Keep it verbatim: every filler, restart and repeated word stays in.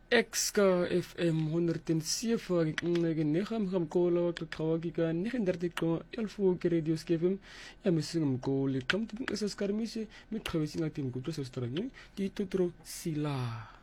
X K F M honderdzeven negen mkola kawagi ka negendertig ko elfu radio skefem ya mising mkoli kam tin esas karmise mit khawisi ngatim kupra sostarani ti tutro sila